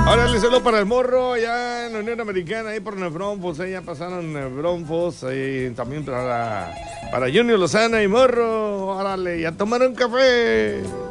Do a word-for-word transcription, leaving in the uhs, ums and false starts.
Órale, solo para el morro, allá en la Unión Americana, ahí por Nefronfos, ahí ya pasaron Nefronfos, ahí también para, para Junior Lozana y morro, órale, ya tomaron café.